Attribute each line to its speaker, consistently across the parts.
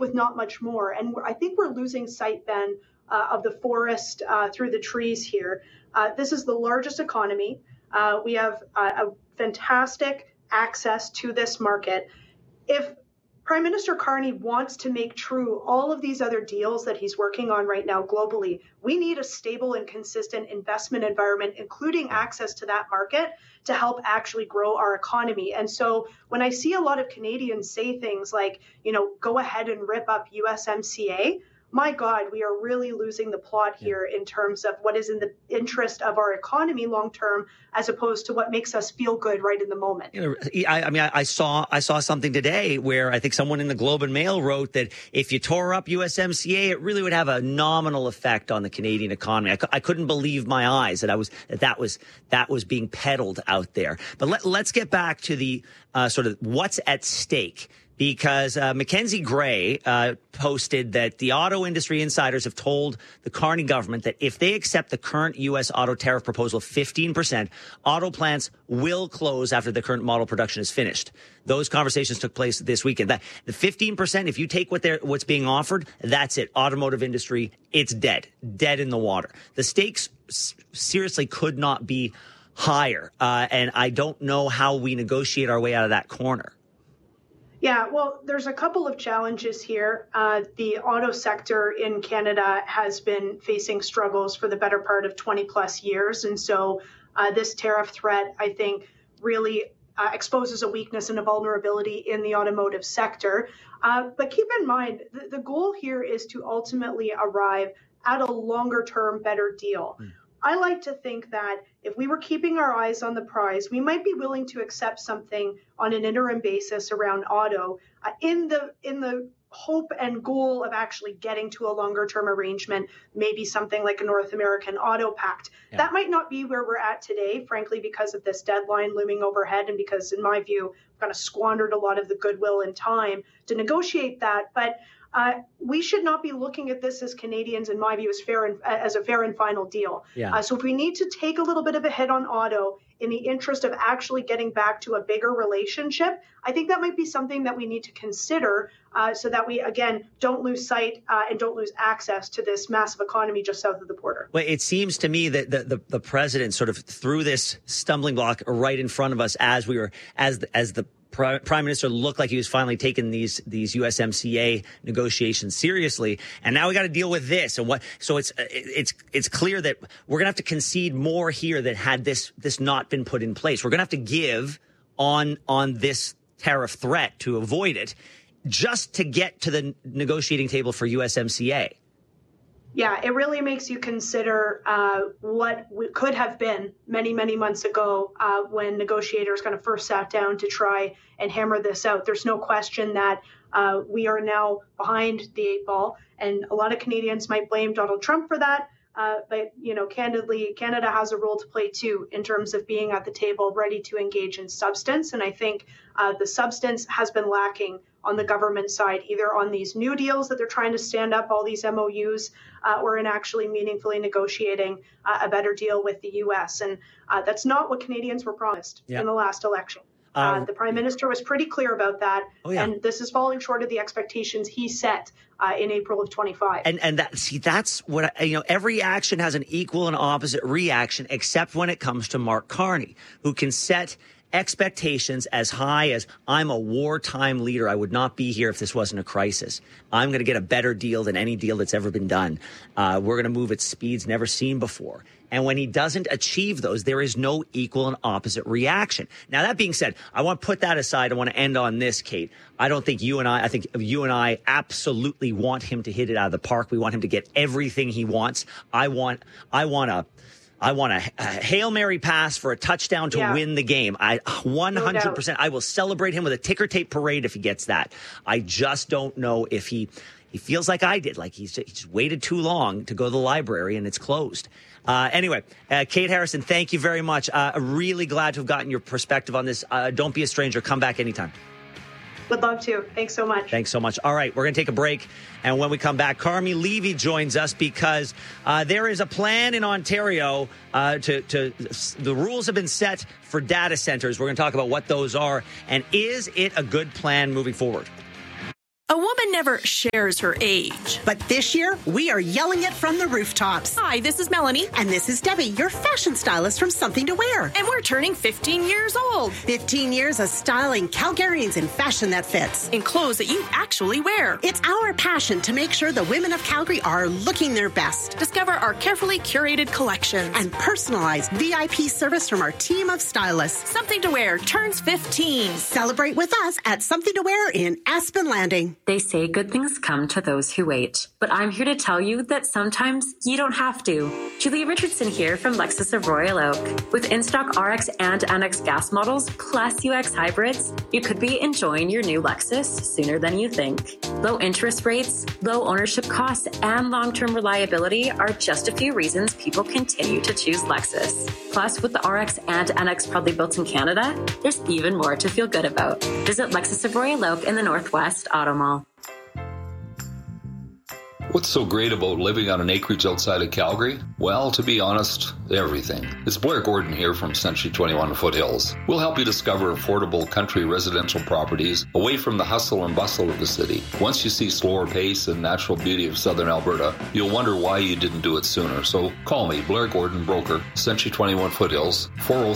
Speaker 1: with not much more. And I think we're losing sight then of the forest through the trees here. This is the largest economy. We have a fantastic access to this market. If Prime Minister Carney wants to make true all of these other deals that he's working on right now globally, we need a stable and consistent investment environment, including access to that market, to help actually grow our economy. And so when I see a lot of Canadians say things like, go ahead and rip up USMCA, my God, we are really losing the plot here in terms of what is in the interest of our economy long term, as opposed to what makes us feel good right in the moment.
Speaker 2: I saw something today where I think someone in the Globe and Mail wrote that if you tore up USMCA, it really would have a nominal effect on the Canadian economy. I couldn't believe my eyes that was being peddled out there. But let's get back to the sort of what's at stake. Because Mackenzie Gray posted that the auto industry insiders have told the Carney government that if they accept the current U.S. auto tariff proposal of 15%, auto plants will close after the current model production is finished. Those conversations took place this weekend. The 15%, if you take what's being offered, that's it. Automotive industry, it's dead in the water. The stakes seriously could not be higher, and I don't know how we negotiate our way out of that corner.
Speaker 1: Yeah, well, there's a couple of challenges here. The auto sector in Canada has been facing struggles for the better part of 20 plus years. And so this tariff threat, I think, really exposes a weakness and a vulnerability in the automotive sector. But keep in mind, the goal here is to ultimately arrive at a longer term, better deal. I like to think that if we were keeping our eyes on the prize, we might be willing to accept something on an interim basis around auto in the hope and goal of actually getting to a longer term arrangement, maybe something like a North American Auto Pact. Yeah. That might not be where we're at today, frankly, because of this deadline looming overhead and because, in my view, we've kind of squandered a lot of the goodwill and time to negotiate that. But we should not be looking at this as Canadians, in my view, as a fair and final deal. Yeah. So if we need to take a little bit of a hit on auto in the interest of actually getting back to a bigger relationship, I think that might be something that we need to consider so that we, again, don't lose sight and don't lose access to this massive economy just south of the border.
Speaker 2: Well, it seems to me that the president sort of threw this stumbling block right in front of us as the Prime Minister looked like he was finally taking these USMCA negotiations seriously, and now we got to deal with this. And so it's clear that we're gonna have to concede more here that had this not been put in place. We're gonna have to give on this tariff threat to avoid it, just to get to the negotiating table for USMCA.
Speaker 1: Yeah, it really makes you consider what could have been many, many months ago when negotiators kind of first sat down to try and hammer this out. There's no question that we are now behind the eight ball, and a lot of Canadians might blame Donald Trump for that. But, candidly, Canada has a role to play, too, in terms of being at the table ready to engage in substance. And I think the substance has been lacking on the government side, either on these new deals that they're trying to stand up, all these MOUs, or in actually meaningfully negotiating a better deal with the U.S. And that's not what Canadians were promised in the last election. The Prime Minister was pretty clear about that, and this is falling short of the expectations he set in April of 25.
Speaker 2: And that's what every action has an equal and opposite reaction, except when it comes to Mark Carney, who can set expectations as high as, I'm a wartime leader. I would not be here if this wasn't a crisis. I'm going to get a better deal than any deal that's ever been done. We're going to move at speeds never seen before. And when he doesn't achieve those, there is no equal and opposite reaction. Now, that being said, I want to put that aside. I want to end on this, Kate. I think you and I absolutely want him to hit it out of the park. We want him to get everything he wants. I want a Hail Mary pass for a touchdown to win the game. 100%. I will celebrate him with a ticker tape parade if he gets that. I just don't know if he feels like I did, like he's just waited too long to go to the library and it's closed. Anyway, Kate Harrison, thank you very much. Really glad to have gotten your perspective on this. Don't be a stranger. Come back anytime.
Speaker 1: Would love to. Thanks so much.
Speaker 2: Thanks so much. All right, we're going to take a break. And when we come back, Carmi Levy joins us because there is a plan in Ontario the rules have been set for data centers. We're going to talk about what those are and is it a good plan moving forward.
Speaker 3: A woman never shares her age.
Speaker 4: But this year, we are yelling it from the rooftops.
Speaker 3: Hi, this is Melanie.
Speaker 4: And this is Debbie, your fashion stylist from Something to Wear.
Speaker 3: And we're turning 15 years old.
Speaker 4: 15 years of styling Calgarians in fashion that fits.
Speaker 3: In clothes that you actually wear.
Speaker 4: It's our passion to make sure the women of Calgary are looking their best.
Speaker 3: Discover our carefully curated collections.
Speaker 4: And personalized VIP service from our team of stylists.
Speaker 3: Something to Wear turns 15.
Speaker 4: Celebrate with us at Something to Wear in Aspen Landing.
Speaker 5: They say good things come to those who wait, but I'm here to tell you that sometimes you don't have to. Julia Richardson here from Lexus of Royal Oak. With in-stock RX and NX gas models plus UX hybrids, you could be enjoying your new Lexus sooner than you think. Low interest rates, low ownership costs, and long-term reliability are just a few reasons people continue to choose Lexus. Plus, with the RX and NX proudly built in Canada, there's even more to feel good about. Visit Lexus of Royal Oak in the Northwest Auto Mall.
Speaker 6: What's so great about living on an acreage outside of Calgary? Well, to be honest, everything. It's Blair Gordon here from Century 21 Foothills. We'll help you discover affordable country residential properties away from the hustle and bustle of the city. Once you see slower pace and natural beauty of southern Alberta, you'll wonder why you didn't do it sooner. So call me, Blair Gordon, broker, Century 21 Foothills,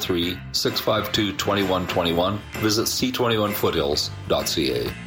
Speaker 6: 403-652-2121. Visit c21foothills.ca.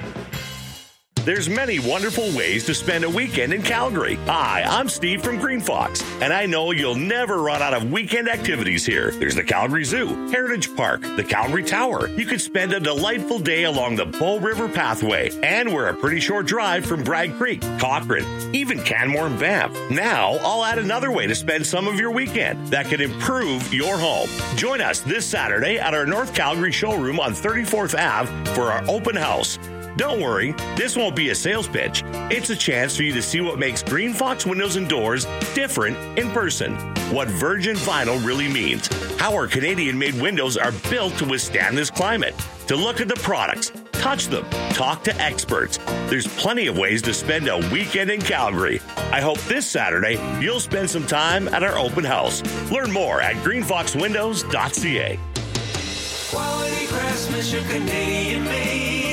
Speaker 7: There's many wonderful ways to spend a weekend in Calgary. Hi, I'm Steve from Green Fox, and I know you'll never run out of weekend activities here. There's the Calgary Zoo, Heritage Park, the Calgary Tower. You could spend a delightful day along the Bow River Pathway, and we're a pretty short drive from Bragg Creek, Cochrane, even Canmore and Banff. Now, I'll add another way to spend some of your weekend that could improve your home. Join us this Saturday at our North Calgary showroom on 34th Ave for our open house. Don't worry, this won't be a sales pitch. It's a chance for you to see what makes Green Fox Windows and Doors different in person. What virgin vinyl really means. How our Canadian-made windows are built to withstand this climate. To look at the products, touch them, talk to experts. There's plenty of ways to spend a weekend in Calgary. I hope this Saturday you'll spend some time at our open house. Learn more at greenfoxwindows.ca.
Speaker 8: Quality craftsmanship, Canadian-made.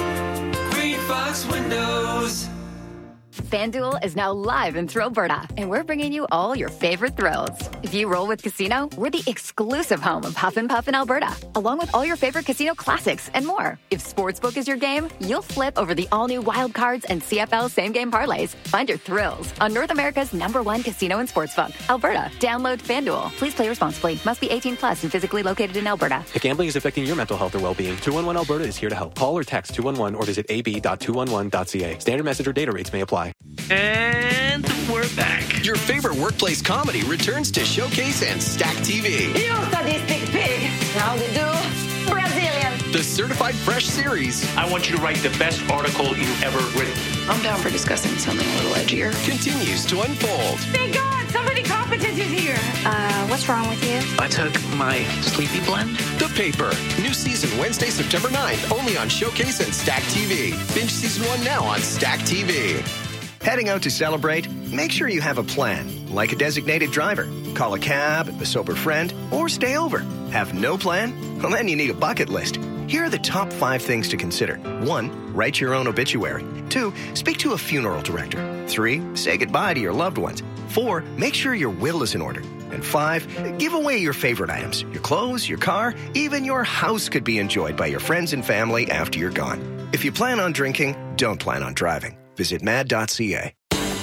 Speaker 8: Fox Windows.
Speaker 9: FanDuel is now live in Thrillberta, and we're bringing you all your favorite thrills. If you roll with Casino, we're the exclusive home of Huff and Puff in Alberta, along with all your favorite casino classics and more. If Sportsbook is your game, you'll flip over the all-new Wild Cards and CFL same-game parlays. Find your thrills on North America's #1 casino and sportsbook, Alberta. Download FanDuel. Please play responsibly. Must be 18 plus and physically located in Alberta.
Speaker 10: If gambling is affecting your mental health or well-being, 211 Alberta is here to help. Call or text 211 or visit ab.211.ca. Standard message or data rates may apply.
Speaker 11: And we're back.
Speaker 12: Your favorite workplace comedy returns to Showcase and Stack TV.
Speaker 13: You sadistic pig. How to do? Brazilian.
Speaker 12: The Certified Fresh series.
Speaker 11: I want you to write the best article you've ever written.
Speaker 14: I'm down for discussing something a little edgier.
Speaker 12: Continues to unfold.
Speaker 13: Thank God, somebody competent is here.
Speaker 14: What's wrong with you?
Speaker 11: I took my sleepy blend.
Speaker 12: The Paper. New season Wednesday, September 9th, only on Showcase and Stack TV. Binge season 1 now on Stack TV.
Speaker 15: Heading out to celebrate? Make sure you have a plan, like a designated driver. Call a cab, a sober friend, or stay over. Have no plan? Well, then you need a bucket list. Here are the top 5 things to consider. 1, write your own obituary. 2, speak to a funeral director. 3, say goodbye to your loved ones. 4, make sure your will is in order. And 5, give away your favorite items. Your clothes, your car, even your house could be enjoyed by your friends and family after you're gone. If you plan on drinking, don't plan on driving. Visit mad.ca.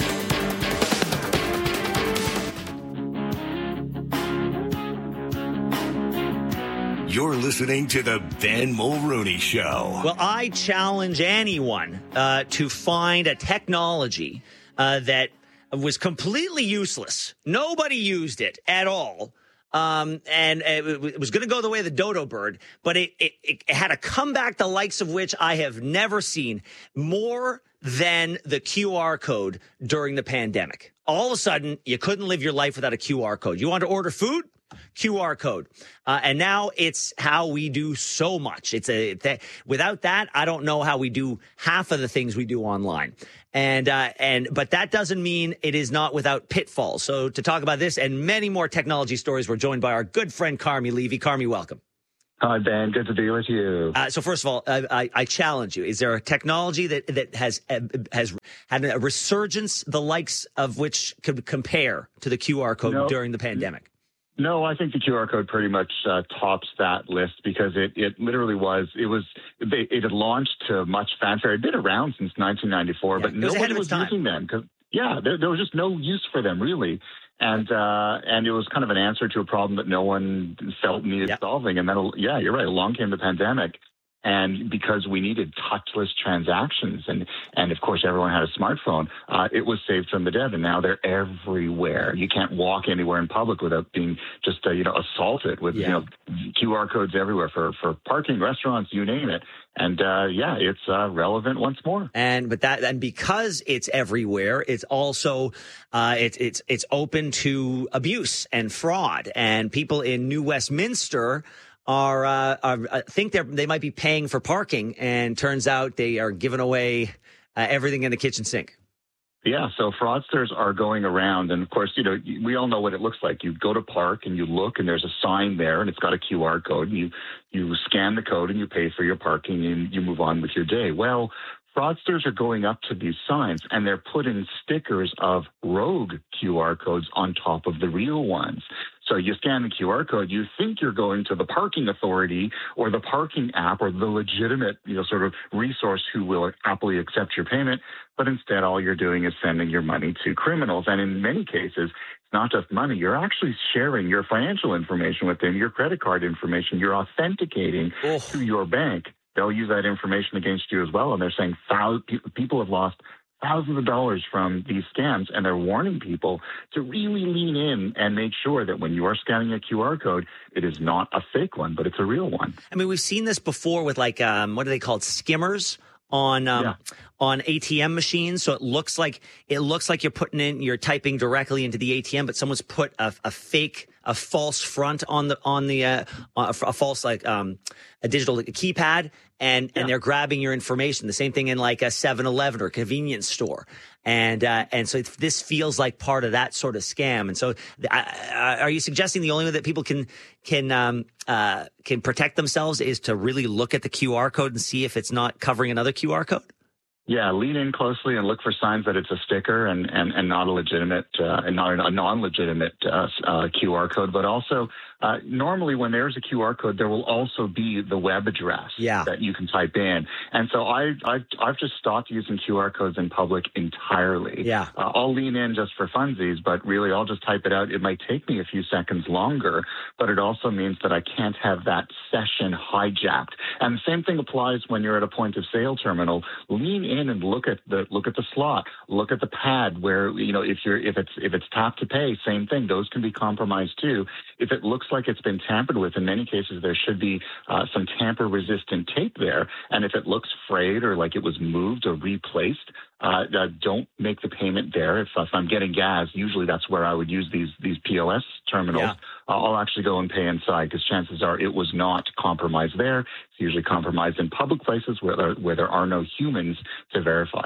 Speaker 16: You're listening to the Ben Mulrooney Show.
Speaker 2: Well, I challenge anyone to find a technology that was completely useless. Nobody used it at all. And it was going to go the way of the dodo bird, but it had a comeback the likes of which I have never seen, more than the QR code during the pandemic. All of a sudden, you couldn't live your life without a QR code. You want to order food? QR code. And now it's how we do so much. Without that, I don't know how we do half of the things we do online. But that doesn't mean it is not without pitfalls. So to talk about this and many more technology stories, we're joined by our good friend Carmi Levy. Carmi, welcome.
Speaker 17: Hi, Ben. Good to be with you.
Speaker 2: So first of all, I challenge you. Is there a technology that has had a resurgence, the likes of which could compare to the QR code during the pandemic?
Speaker 17: No, I think the QR code pretty much tops that list because it literally it had launched to much fanfare. It had been around since 1994, but nobody was using them because there was just no use for them really. And it was kind of an answer to a problem that no one felt needed solving. And then, you're right. Along came the pandemic. And because we needed touchless transactions and of course, everyone had a smartphone, it was saved from the dead. And now they're everywhere. You can't walk anywhere in public without being just, assaulted with, QR codes everywhere for parking, restaurants, you name it. And it's relevant once more.
Speaker 2: And because it's everywhere, it's also it's open to abuse and fraud. And people in New Westminster think they might be paying for parking, and turns out they are giving away everything in the kitchen sink.
Speaker 17: Yeah, so fraudsters are going around, and of course, we all know what it looks like. You go to park and you look, and there's a sign there, and it's got a QR code, and you scan the code and you pay for your parking, and you move on with your day. Well, fraudsters are going up to these signs, and they're putting stickers of rogue QR codes on top of the real ones. So you scan the QR code, you think you're going to the parking authority or the parking app or the legitimate, sort of resource who will happily accept your payment. But instead, all you're doing is sending your money to criminals. And in many cases, it's not just money. You're actually sharing your financial information with them, your credit card information. You're authenticating to your bank. They'll use that information against you as well. And they're saying people have lost thousands of dollars from these scams, and they're warning people to really lean in and make sure that when you are scanning a QR code, it is not a fake one, but it's a real one.
Speaker 2: I mean, we've seen this before with what are they called? Skimmers on ATM machines. So it looks like you're typing directly into the ATM, but someone's put a false front on a false a digital keypad, and they're grabbing your information. The same thing in like a 7-Eleven or a convenience store. And so this feels like part of that sort of scam. And so are you suggesting the only way that people can protect themselves is to really look at the QR code and see if it's not covering another QR code?
Speaker 17: Yeah, lean in closely and look for signs that it's a sticker and not a legitimate and not a non-legitimate QR code. But also, normally when there's a QR code, there will also be the web address that you can type in. And so I've just stopped using QR codes in public entirely.
Speaker 2: Yeah,
Speaker 17: I'll lean in just for funsies, but really I'll just type it out. It might take me a few seconds longer, but it also means that I can't have that session hijacked. And the same thing applies when you're at a point of sale terminal. Lean in and look at the slot, look at the pad where, if it's tap to pay, same thing. Those can be compromised too. If it looks like it's been tampered with, in many cases there should be some tamper resistant tape there. And if it looks frayed or like it was moved or replaced, don't make the payment there. If I'm getting gas, usually that's where I would use these POS terminals.
Speaker 2: Yeah.
Speaker 17: I'll actually go and pay inside because chances are it was not compromised there. It's usually compromised in public places where there are no humans to verify.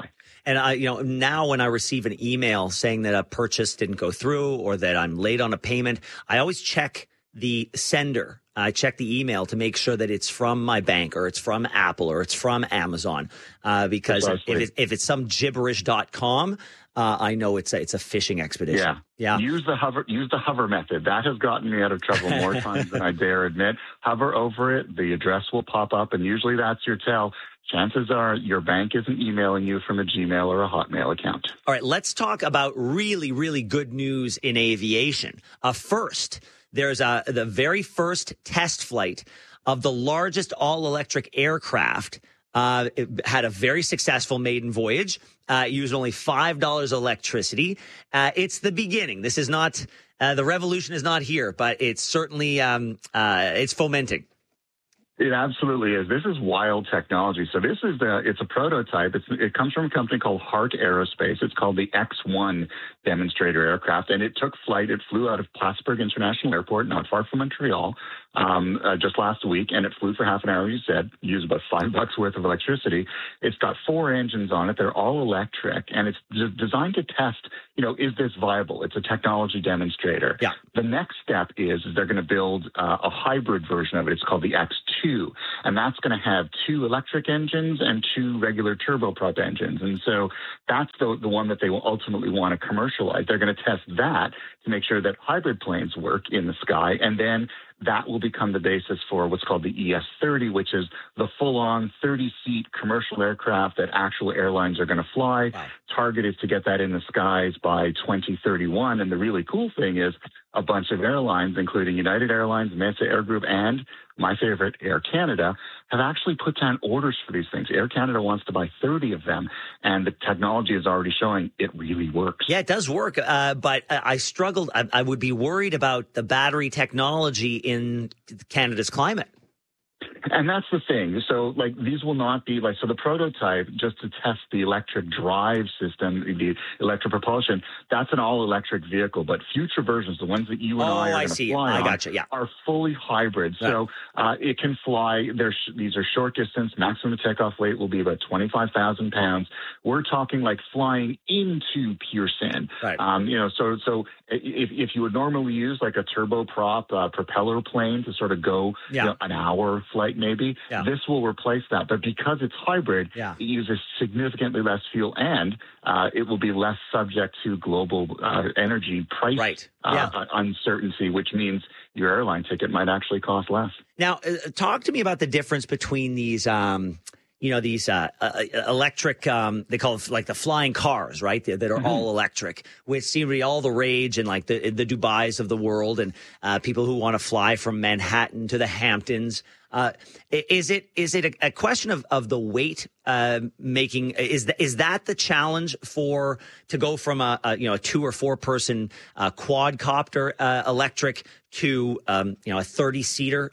Speaker 2: And now when I receive an email saying that a purchase didn't go through or that I'm late on a payment, I always check the sender. I check the email to make sure that it's from my bank or it's from Apple or it's from Amazon, because if it's some gibberish.com, I know it's a phishing expedition. Yeah.
Speaker 17: Use the hover method. That has gotten me out of trouble more times than I dare admit. Hover over it, the address will pop up, and usually that's your tell. Chances are your bank isn't emailing you from a Gmail or a Hotmail account.
Speaker 2: All right, let's talk about really, really good news in aviation. First, there's the very first test flight of the largest all-electric aircraft. It had a very successful maiden voyage, used only $5 electricity. It's the beginning. This is not, the revolution is not here, but it's certainly, it's fomenting.
Speaker 17: It absolutely is. This is wild technology. So this is it's a prototype. It comes from a company called Heart Aerospace. It's called the X-1 demonstrator aircraft, and it took flight. It flew out of Plattsburgh International Airport, not far from Montreal, just last week, and it flew for half an hour, you said, used about $5 worth of electricity. It's got 4 engines on it. They're all electric, and it's designed to test, is this viable? It's a technology demonstrator.
Speaker 2: Yeah.
Speaker 17: The next step is they're going to build a hybrid version of it. It's called the X2, and that's going to have 2 electric engines and 2 regular turboprop engines. And so that's the one that they will ultimately want to commercialize. They're going to test that to make sure that hybrid planes work in the sky, and then that will become the basis for what's called the ES-30, which is the full-on 30-seat commercial aircraft that actual airlines are going to fly. Wow. Target is to get that in the skies by 2031. And the really cool thing is a bunch of airlines, including United Airlines, Mesa Air Group, and my favorite, Air Canada, have actually put down orders for these things. Air Canada wants to buy 30 of them, and the technology is already showing it really works.
Speaker 2: Yeah, it does work, but I struggled. I would be worried about the battery technology in Canada's climate.
Speaker 17: And that's the thing. So, these will not be so the prototype, just to test the electric drive system, the electric propulsion, that's an all-electric vehicle. But future versions, the ones that you and I are going to fly on, are fully hybrid. Yeah. So it can fly. These are short distance. Maximum takeoff weight will be about 25,000 pounds. We're talking flying into Pearson. Right. So if you would normally use a turboprop propeller plane to sort of go an hour flight maybe, this will replace that. But because it's hybrid, it uses significantly less fuel, and it will be less subject to global energy price uncertainty, which means your airline ticket might actually cost less.
Speaker 2: Now, talk to me about the difference between these these electric, they call it the flying cars, right? That are all electric, which seem to be all the rage in the Dubais of the world, and people who want to fly from Manhattan to the Hamptons. Is it a question of the weight making? Is that the challenge to go from a 2 or 4 person quadcopter electric to a 30-seater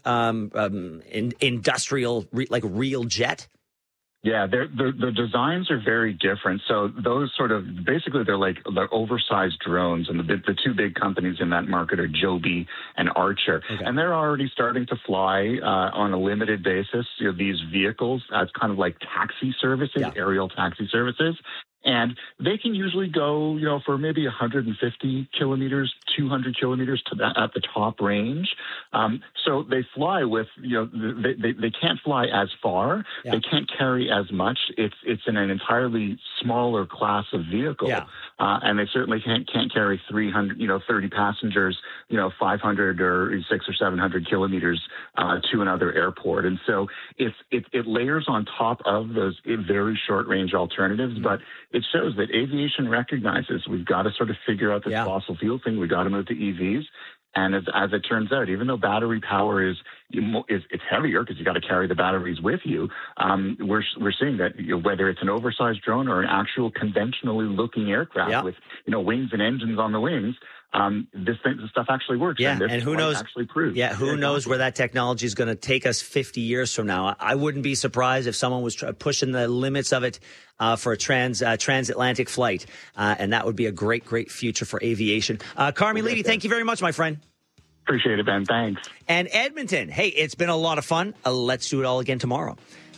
Speaker 2: industrial real jet?
Speaker 17: Yeah, the designs are very different. So those they're oversized drones, and the 2 big companies in that market are Joby and Archer. Okay. And they're already starting to fly on a limited basis, these vehicles as kind of like taxi services, aerial taxi services. And they can usually go, for maybe 150 kilometers, 200 kilometers at the top range. So they fly with, they can't fly as far. Yeah. They can't carry as much. It's in an entirely smaller class of vehicle. Yeah. And they certainly can't carry 30 passengers, 500 or 600 or 700 kilometers to another airport. And so it layers on top of those very short range alternatives, but it shows that aviation recognizes we've got to sort of figure out this fossil fuel thing. We've got to move to EVs. And as it turns out, even though battery power is it's heavier because you got to carry the batteries with you, we're seeing that whether it's an oversized drone or an actual conventionally looking aircraft with wings and engines on the wings, this stuff actually works.
Speaker 2: Yeah,
Speaker 17: and
Speaker 2: who knows?
Speaker 17: Actually proves.
Speaker 2: Yeah, who knows where that technology is going to take us 50 years from now? I wouldn't be surprised if someone was pushing the limits of it for a transatlantic flight, and that would be a great future for aviation. Carmi Levy, thank you very much, my friend.
Speaker 17: Appreciate it, Ben. Thanks.
Speaker 2: And Edmonton, hey, it's been a lot of fun. Let's do it all again tomorrow.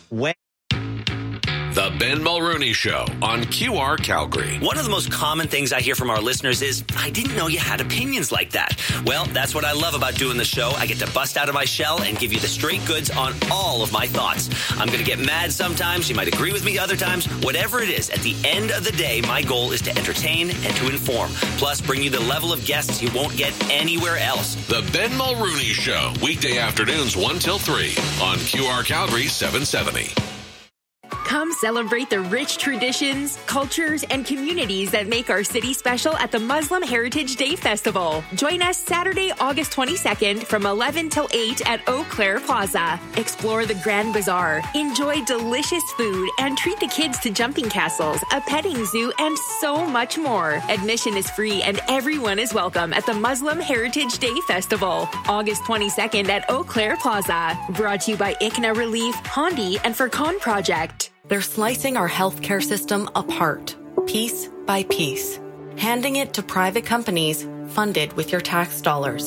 Speaker 18: The Ben Mulrooney Show on QR Calgary.
Speaker 2: One of the most common things I hear from our listeners is, I didn't know you had opinions like that. Well, that's what I love about doing the show. I get to bust out of my shell and give you the straight goods on all of my thoughts. I'm going to get mad sometimes. You might agree with me other times. Whatever it is, at the end of the day, my goal is to entertain and to inform. Plus, bring you the level of guests you won't get anywhere else.
Speaker 18: The Ben Mulrooney Show. Weekday afternoons 1 till 3 on QR Calgary 770.
Speaker 3: Come celebrate the rich traditions, cultures, and communities that make our city special at the Muslim Heritage Day Festival. Join us Saturday, August 22nd from 11 till 8 at Eau Claire Plaza. Explore the Grand Bazaar, enjoy delicious food, and treat the kids to jumping castles, a petting zoo, and so much more. Admission is free and everyone is welcome at the Muslim Heritage Day Festival, August 22nd at Eau Claire Plaza. Brought to you by ICNA Relief, Hondi, and Furcon Project.
Speaker 19: They're slicing our healthcare system apart, piece by piece, handing it to private companies funded with your tax dollars.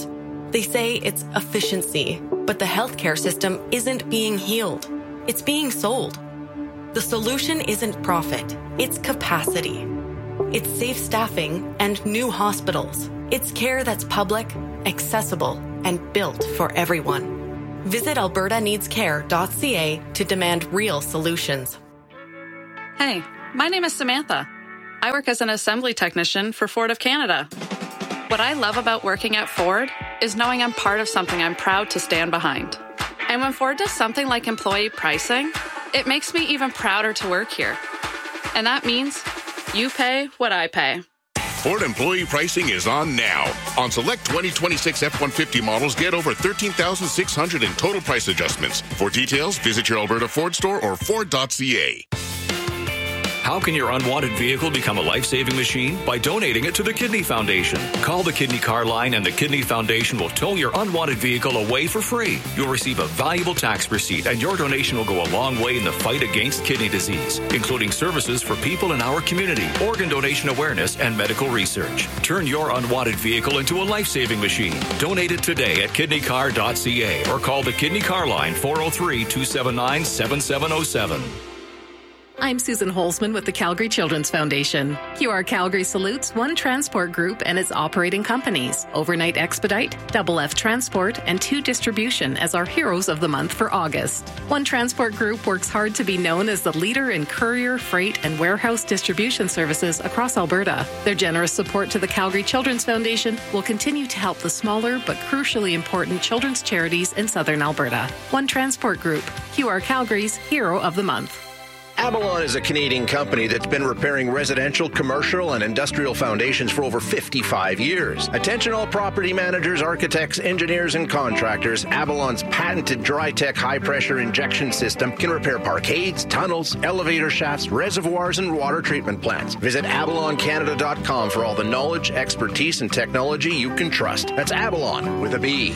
Speaker 19: They say it's efficiency, but the healthcare system isn't being healed. It's being sold. The solution isn't profit, it's capacity. It's safe staffing and new hospitals. It's care that's public, accessible, and built for everyone. Visit albertaneedscare.ca to demand real solutions.
Speaker 14: Hey, my name is Samantha. I work as an assembly technician for Ford of Canada. What I love about working at Ford is knowing I'm part of something I'm proud to stand behind. And when Ford does something like employee pricing, it makes me even prouder to work here. And that means you pay what I pay.
Speaker 18: Ford employee pricing is on now. On select 2026 F-150 models, get over $13,600 in total price adjustments. For details, visit your Alberta Ford store or Ford.ca.
Speaker 20: How can your unwanted vehicle become a life-saving machine? By donating it to the Kidney Foundation. Call the Kidney Car Line and the Kidney Foundation will tow your unwanted vehicle away for free. You'll receive a valuable tax receipt and your donation will go a long way in the fight against kidney disease, including services for people in our community, organ donation awareness, and medical research. Turn your unwanted vehicle into a life-saving machine. Donate it today at kidneycar.ca or call the Kidney Car Line 403-279-7707.
Speaker 21: I'm Susan Holzman with the Calgary Children's Foundation. QR Calgary salutes One Transport Group and its operating companies, Overnight Expedite, Double F Transport, and 2 Distribution as our heroes of the month for August. One Transport Group works hard to be known as the leader in courier, freight, and warehouse distribution services across Alberta. Their generous support to the Calgary Children's Foundation will continue to help the smaller but crucially important children's charities in southern Alberta. One Transport Group, QR Calgary's Hero of the Month.
Speaker 22: Avalon is a Canadian company that's been repairing residential, commercial, and industrial foundations for over 55 years. Attention all property managers, architects, engineers, and contractors. Avalon's patented DryTech high-pressure injection system can repair parkades, tunnels, elevator shafts, reservoirs, and water treatment plants. Visit avaloncanada.com for all the knowledge, expertise, and technology you can trust. That's Avalon with a B.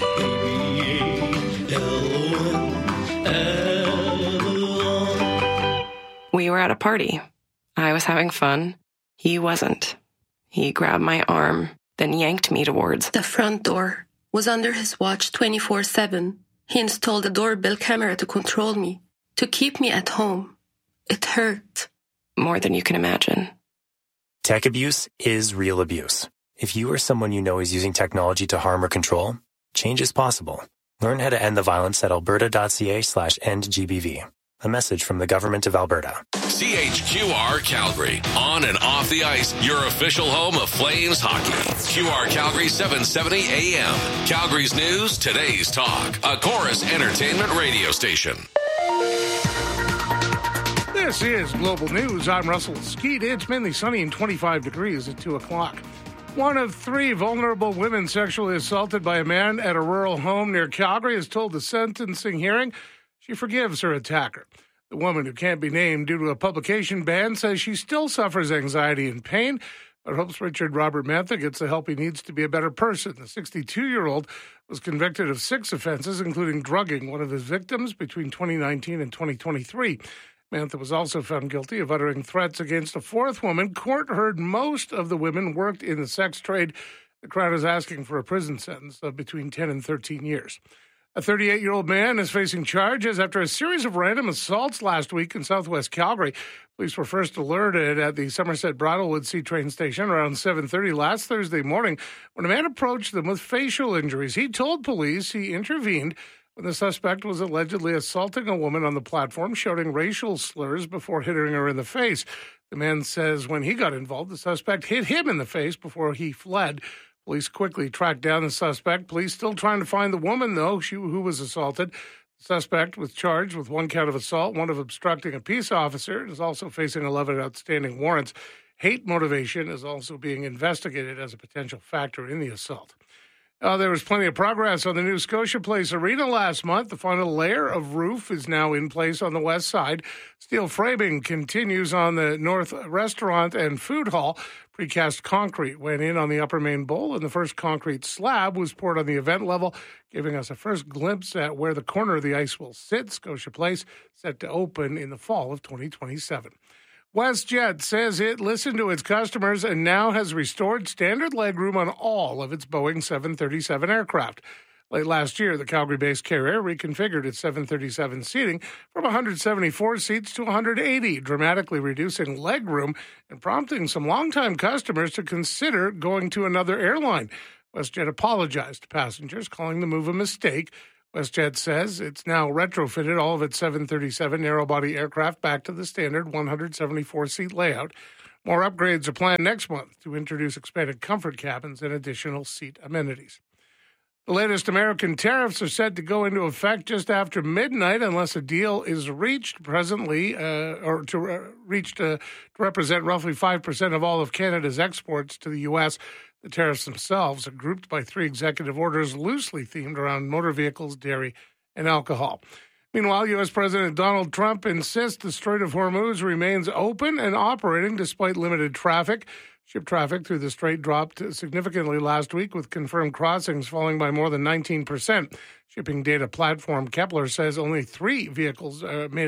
Speaker 23: We were at a party. I was having fun. He wasn't. He grabbed my arm, then yanked me towards
Speaker 24: the front door. Was under his watch 24/7. He installed a doorbell camera to control me, to keep me at home. It hurt.
Speaker 23: More than you can imagine.
Speaker 25: Tech abuse is real abuse. If you or someone you know is using technology to harm or control, change is possible. Learn how to end the violence at alberta.ca/endgbv. A message from the Government of Alberta.
Speaker 18: CHQR Calgary. On and off the ice, your official home of Flames hockey. QR Calgary 770 AM. Calgary's news, today's talk. A Chorus Entertainment radio station.
Speaker 26: This is Global News. I'm Russell Skeet. It's mainly sunny and 25 degrees at 2 o'clock. One of 3 vulnerable women sexually assaulted by a man at a rural home near Calgary has told the sentencing hearing she forgives her attacker. The woman, who can't be named due to a publication ban, says she still suffers anxiety and pain, but hopes Richard Robert Mantha gets the help he needs to be a better person. The 62-year-old was convicted of 6 offenses, including drugging one of his victims between 2019 and 2023. Mantha was also found guilty of uttering threats against a 4th woman. Court heard most of the women worked in the sex trade. The Crown is asking for a prison sentence of between 10 and 13 years. A 38-year-old man is facing charges after a series of random assaults last week in southwest Calgary. Police were first alerted at the Somerset Bridlewood C train station around 7:30 last Thursday morning when a man approached them with facial injuries. He told police he intervened when the suspect was allegedly assaulting a woman on the platform, shouting racial slurs before hitting her in the face. The man says when he got involved, the suspect hit him in the face before he fled. Police quickly tracked down the suspect. Police still trying to find the woman, though, who was assaulted. The suspect was charged with 1 count of assault, 1 of obstructing a peace officer, and is also facing 11 outstanding warrants. Hate motivation is also being investigated as a potential factor in the assault. There was plenty of progress on the new Scotia Place Arena last month. The final layer of roof is now in place on the west side. Steel framing continues on the north restaurant and food hall. Precast concrete went in on the upper main bowl, and the first concrete slab was poured on the event level, giving us a first glimpse at where the corner of the ice will sit. Scotia Place set to open in the fall of 2027. WestJet says it listened to its customers and now has restored standard legroom on all of its Boeing 737 aircraft. Late last year, the Calgary-based carrier reconfigured its 737 seating from 174 seats to 180, dramatically reducing legroom and prompting some longtime customers to consider going to another airline. WestJet apologized to passengers, calling the move a mistake. WestJet says it's now retrofitted all of its 737 narrow-body aircraft back to the standard 174-seat layout. More upgrades are planned next month to introduce expanded comfort cabins and additional seat amenities. The latest American tariffs are set to go into effect just after midnight unless a deal is reached presently, to represent roughly 5% of all of Canada's exports to the U.S. The tariffs themselves are grouped by 3 executive orders loosely themed around motor vehicles, dairy, and alcohol. Meanwhile, U.S. President Donald Trump insists the Strait of Hormuz remains open and operating despite limited traffic. Ship traffic through the strait dropped significantly last week, with confirmed crossings falling by more than 19%. Shipping data platform Kepler says only 3 vessels made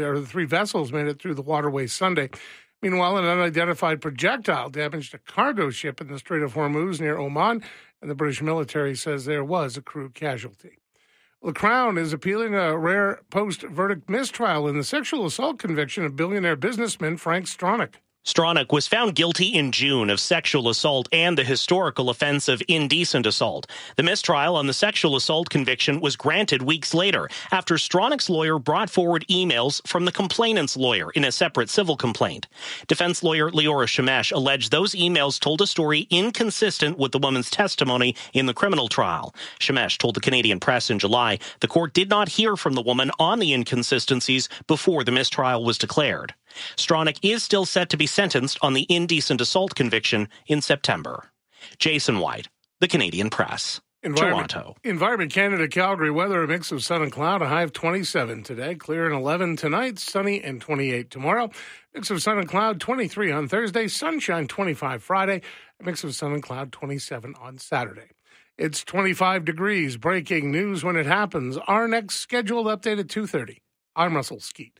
Speaker 26: it through the waterway Sunday. Meanwhile, an unidentified projectile damaged a cargo ship in the Strait of Hormuz near Oman, and the British military says there was a crew casualty. The Crown is appealing a rare post-verdict mistrial in the sexual assault conviction of billionaire businessman Frank Stronach.
Speaker 1: Stronach was found guilty in June of sexual assault and the historical offense of indecent assault. The mistrial on the sexual assault conviction was granted weeks later after Stronach's lawyer brought forward emails from the complainant's lawyer in a separate civil complaint. Defense lawyer Leora Shemesh alleged those emails told a story inconsistent with the woman's testimony in the criminal trial. Shemesh told the Canadian Press in July the court did not hear from the woman on the inconsistencies before the mistrial was declared. Stronach is still set to be sentenced on the indecent assault conviction in September. Jason White, the Canadian Press, Toronto.
Speaker 26: Environment Canada, Calgary. Weather, a mix of sun and cloud, a high of 27 today. Clear and 11 tonight, sunny and 28 tomorrow. Mix of sun and cloud, 23 on Thursday. Sunshine, 25 Friday. A mix of sun and cloud, 27 on Saturday. It's 25 degrees. Breaking news when it happens. Our next scheduled update at 2:30. I'm Russell Skeet.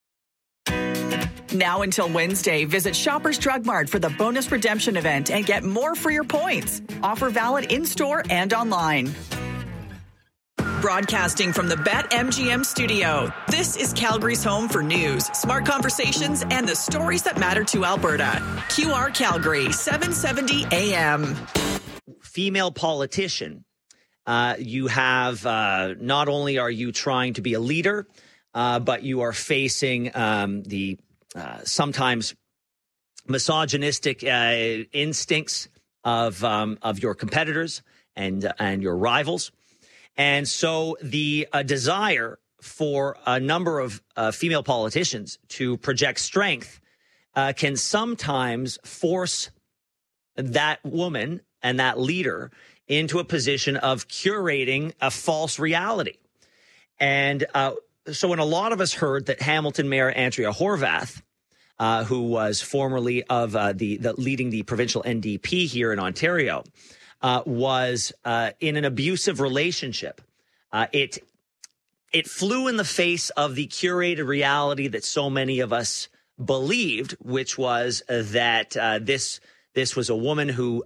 Speaker 4: Now until Wednesday, visit Shoppers Drug Mart for the bonus redemption event and get more for your points. Offer valid in-store and online. Broadcasting from the BetMGM studio, this is Calgary's home for news, smart conversations, and the stories that matter to Alberta. QR Calgary, 770 AM.
Speaker 2: Female politician. You have, not only are you trying to be a leader, but you are facing the sometimes misogynistic instincts of your competitors and your rivals. And so the desire for a number of female politicians to project strength can sometimes force that woman and that leader into a position of curating a false reality. And so when a lot of us heard that Hamilton Mayor Andrea Horwath, who was formerly of the leading the provincial NDP here in Ontario, was in an abusive relationship, it flew in the face of the curated reality that so many of us believed, which was that this was a woman who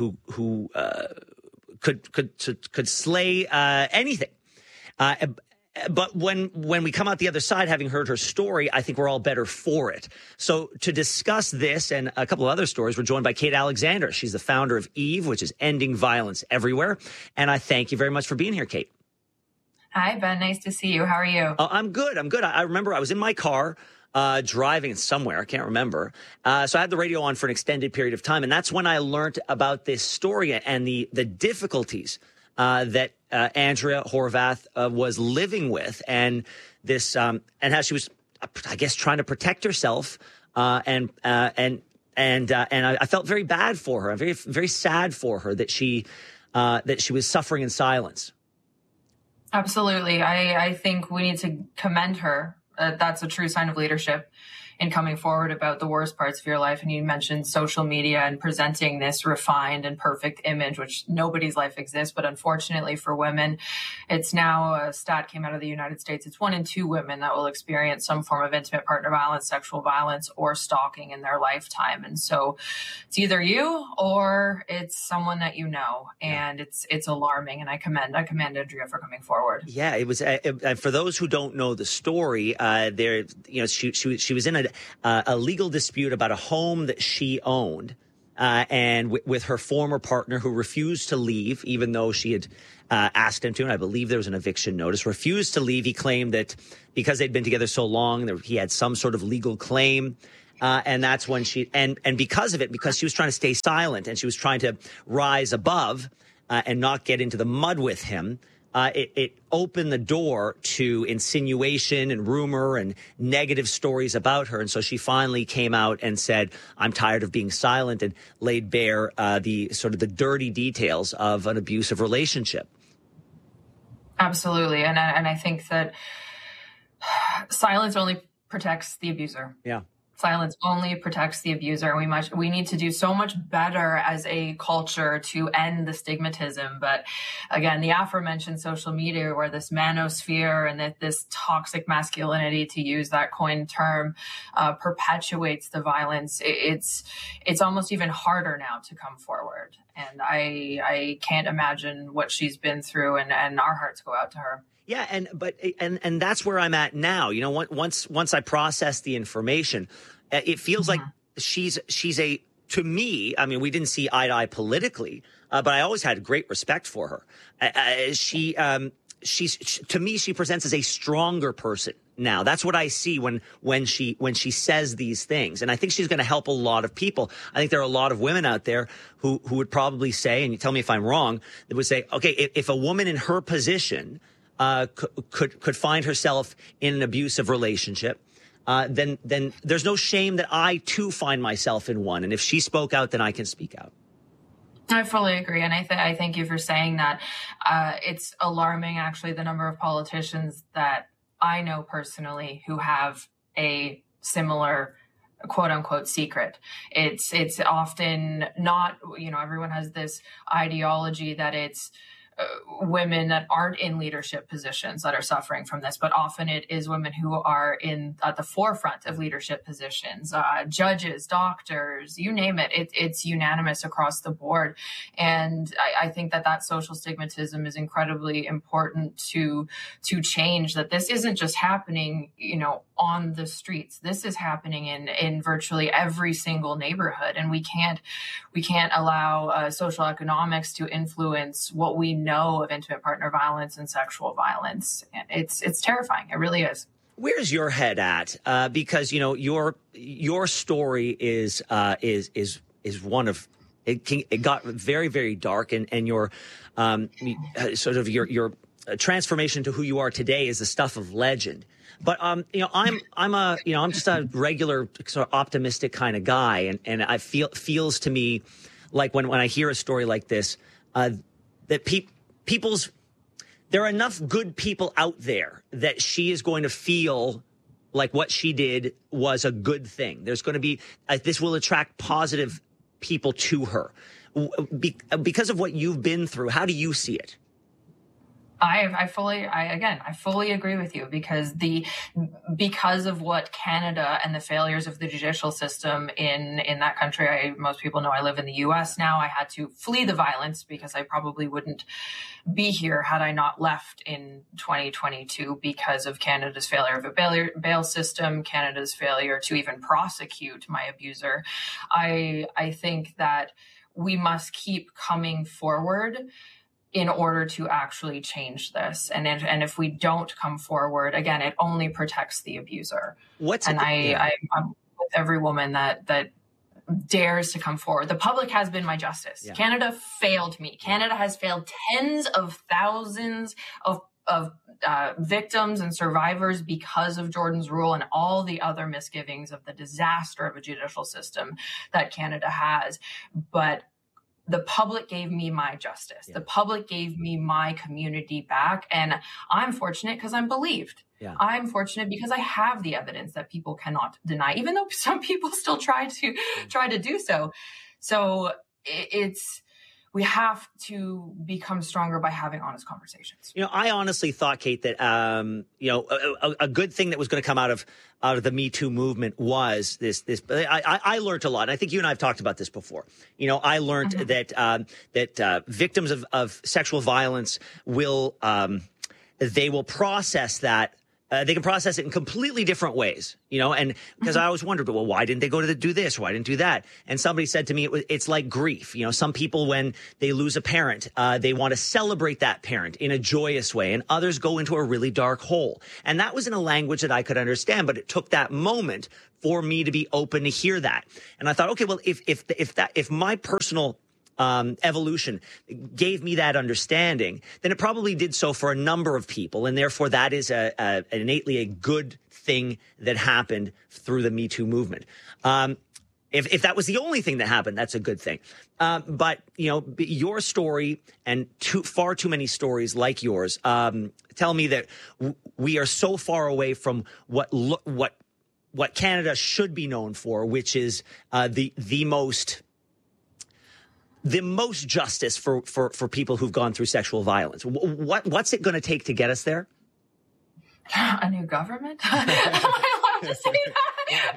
Speaker 2: could slay anything. But when we come out the other side, having heard her story, I think we're all better for it. So to discuss this and a couple of other stories, we're joined by Kate Alexander. She's the founder of EVE, which is Ending Violence Everywhere. And I thank you very much for being here, Kate.
Speaker 5: Hi, Ben. Nice to see you. How are you?
Speaker 2: I'm good. I remember I was in my car driving somewhere. I can't remember. So I had the radio on for an extended period of time. And that's when I learned about this story and the difficulties that Andrea Horwath was living with, and this and how she was, I guess, trying to protect herself, and I felt very bad for her. I'm very, very sad for her that she was suffering in silence.
Speaker 5: Absolutely, I think we need to commend her. That's a true sign of leadership. in coming forward about the worst parts of your life. And you mentioned social media and presenting this refined and perfect image, which nobody's life exists. But unfortunately for women, it's now a stat came out of the United States. It's 1 in 2 women that will experience some form of intimate partner violence, sexual violence, or stalking in their lifetime. And so it's either you or it's someone that you know. And it's alarming. And I commend Andrea for coming forward.
Speaker 2: Yeah, it was. For those who don't know the story, she was in a legal dispute about a home that she owned, and with her former partner, who refused to leave, even though she had asked him to, and I believe there was an eviction notice. Refused to leave. He claimed that because they'd been together so long, he had some sort of legal claim. And that's when and because of it, because she was trying to stay silent and she was trying to rise above and not get into the mud with him, it opened the door to insinuation and rumor and negative stories about her. And so she finally came out and said, I'm tired of being silent, and laid bare the dirty details of an abusive relationship.
Speaker 5: Absolutely. And I think that silence only protects the abuser.
Speaker 2: Yeah.
Speaker 5: Silence only protects the abuser. We need to do so much better as a culture to end the stigmatism. But again, the aforementioned social media, where this manosphere and this toxic masculinity, to use that coined term, perpetuates the violence. It's almost even harder now to come forward. And I can't imagine what she's been through, and our hearts go out to her.
Speaker 2: Yeah, and that's where I'm at now. You know, once I process the information, it feels like she's to me. I mean, we didn't see eye to eye politically, but I always had great respect for her. She's to me, she presents as a stronger person now. That's what I see when she says these things, and I think she's going to help a lot of people. I think there are a lot of women out there who would probably say, and you tell me if I'm wrong, that would say, okay, if a woman in her position could find herself in an abusive relationship, then there's no shame that I too find myself in one. And if she spoke out, then I can speak out.
Speaker 5: I fully agree. And I thank you for saying that. It's alarming, actually, the number of politicians that I know personally who have a similar quote unquote secret. It's often not, everyone has this ideology that it's women that aren't in leadership positions that are suffering from this, but often it is women who are at the forefront of leadership positions, judges, doctors, you name it. It's unanimous across the board. And I think that social stigmatism is incredibly important to change, that this isn't just happening, on the streets. This is happening in virtually every single neighborhood. And we can't allow social economics to influence what we know of intimate partner violence and sexual violence. It's terrifying. It really is.
Speaker 2: Where's your head at? Because your story is one of it got very, very dark, and your sort of your transformation to who you are today is the stuff of legend. But I'm just a regular sort of optimistic kind of guy, and I feels to me like when I hear a story like this, that there are enough good people out there that she is going to feel like what she did was a good thing. There's going to be this will attract positive people to her because of what you've been through. How do you see it?
Speaker 5: I fully agree with you, because of what Canada and the failures of the judicial system in that country. Most people know I live in the U.S. now. I had to flee the violence because I probably wouldn't be here had I not left in 2022 because of Canada's failure of a bail system, Canada's failure to even prosecute my abuser. I think that we must keep coming forward in order to actually change this. And if we don't come forward, again, it only protects the abuser. I'm with every woman that dares to come forward. The public has been my justice. Yeah. Canada failed me. Canada has failed tens of thousands of victims and survivors because of Jordan's Rule and all the other misgivings of the disaster of a judicial system that Canada has. But the public gave me my justice. Yeah. The public gave me my community back. And I'm fortunate because I'm believed. Yeah. I'm fortunate because I have the evidence that people cannot deny, even though some people still try to do so. So we have to become stronger by having honest conversations.
Speaker 2: I honestly thought, Kate, that a good thing that was going to come out of the Me Too movement was this. I learned a lot. I think you and I have talked about this before. I learned that victims of sexual violence will process that. They can process it in completely different ways, and because I always wondered, well, why didn't they go to do this? Why didn't do that? And somebody said to me, it's like grief. Some people, when they lose a parent, they want to celebrate that parent in a joyous way, and others go into a really dark hole. And that was in a language that I could understand, but it took that moment for me to be open to hear that. And I thought, okay, well, if my personal evolution gave me that understanding, then it probably did so for a number of people. And therefore, that is innately a good thing that happened through the Me Too movement. If that was the only thing that happened, that's a good thing. But, your story and far too many stories like yours tell me that we are so far away from what Canada should be known for, which is the most justice for people who've gone through sexual violence. What's it going to take to get us there?
Speaker 5: A new government? Am I allowed to say that?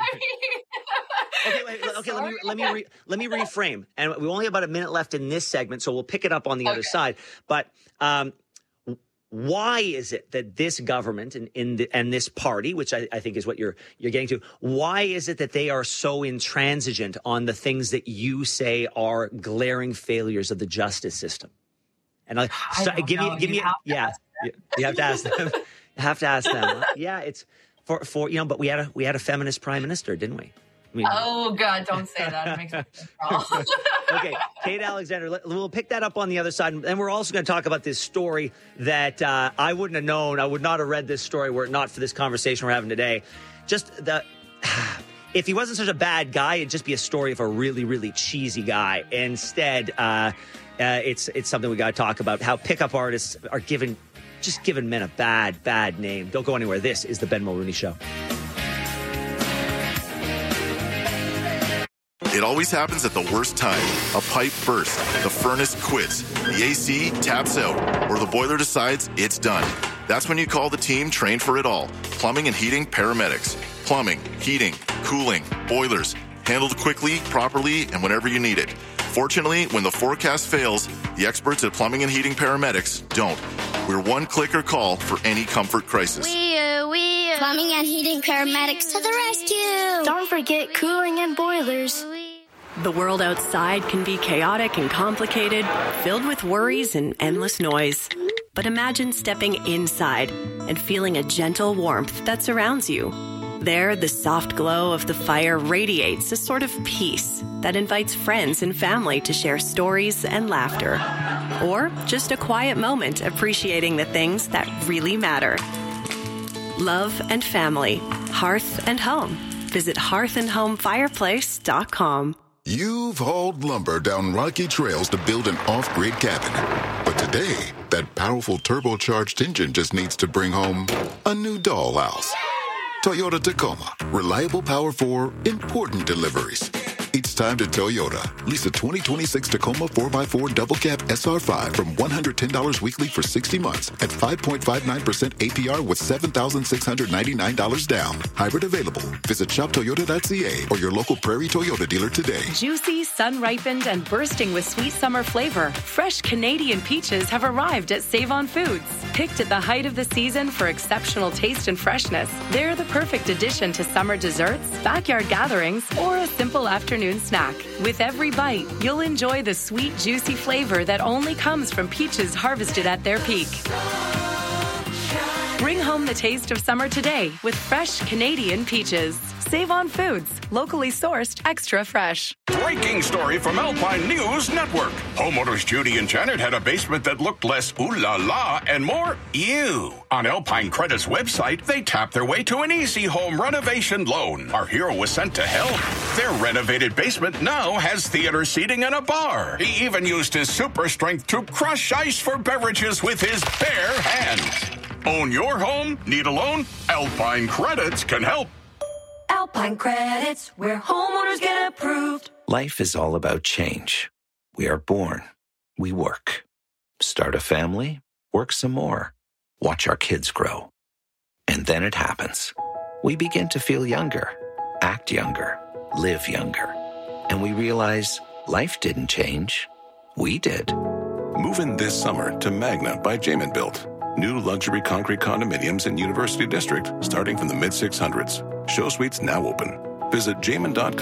Speaker 2: Let me reframe. And we only have about a minute left in this segment, so we'll pick it up on the other side. But why is it that this government and this party, which I think is what you're getting to, why is it that they are so intransigent on the things that you say are glaring failures of the justice system? And you have to ask them. You have to ask them. Yeah, it's for but we had a feminist prime minister, didn't we?
Speaker 5: Oh, God, don't say that. It makes me crawl.
Speaker 2: Okay, Kate Alexander, we'll pick that up on the other side. And we're also going to talk about this story that I wouldn't have known. I would not have read this story were it not for this conversation we're having today. If he wasn't such a bad guy, it'd just be a story of a really, really cheesy guy. Instead, it's something we got to talk about, how pickup artists are giving men a bad name. Don't go anywhere. This is the Ben Mulrooney Show.
Speaker 6: It always happens at the worst time. A pipe bursts, the furnace quits, the AC taps out, or the boiler decides it's done. That's when you call the team trained for it all. Plumbing and Heating Paramedics. Plumbing, heating, cooling, boilers. Handled quickly, properly, and whenever you need it. Fortunately, when the forecast fails, the experts at Plumbing and Heating Paramedics don't. We're one clicker call for any comfort crisis.
Speaker 7: Plumbing and Heating Paramedics to the rescue.
Speaker 8: Don't forget cooling and boilers.
Speaker 9: The world outside can be chaotic and complicated, filled with worries and endless noise. But imagine stepping inside and feeling a gentle warmth that surrounds you. There, the soft glow of the fire radiates a sort of peace that invites friends and family to share stories and laughter. Or just a quiet moment appreciating the things that really matter. Love and family, hearth and home. Visit hearthandhomefireplace.com.
Speaker 10: You've hauled lumber down rocky trails to build an off-grid cabin. But today, that powerful turbocharged engine just needs to bring home a new dollhouse. Toyota Tacoma. Reliable power for important deliveries. It's time to Toyota. Lease a 2026 Tacoma 4x4 double cab SR5 from $110 weekly for 60 months at 5.59% APR with $7,699 down. Hybrid available. Visit shoptoyota.ca or your local Prairie Toyota dealer today.
Speaker 9: Juicy, sun-ripened, and bursting with sweet summer flavor, fresh Canadian peaches have arrived at Save-On Foods. Picked at the height of the season for exceptional taste and freshness, they're the perfect addition to summer desserts, backyard gatherings, or a simple afternoon snack. With every bite, you'll enjoy the sweet, juicy flavor that only comes from peaches harvested at their peak. Bring home home the taste of summer today with fresh Canadian peaches. Save on foods, locally sourced, extra fresh.
Speaker 11: Breaking story from Alpine News Network. Homeowners Judy and Janet had a basement that looked less ooh la la and more ew. On Alpine Credit's website, they tapped their way to an easy home renovation loan. Our hero was sent to help. Their renovated basement now has theater seating and a bar. He even used his super strength to crush ice for beverages with his bare hands. Own your home? Need a loan? Alpine Credits can help.
Speaker 12: Alpine Credits, where homeowners get approved.
Speaker 13: Life is all about change. We are born. We work. Start a family. Work some more. Watch our kids grow. And then it happens. We begin to feel younger, act younger, live younger. And we realize life didn't change. We did.
Speaker 15: Move in this summer to Magna by Jamin Built. New luxury concrete condominiums in University District starting from the mid-600s. Show suites now open. Visit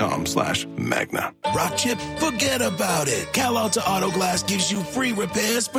Speaker 15: jamin.com/Magna.
Speaker 16: Rock chip, forget about it. Cal Alta Auto Glass gives you free repairs for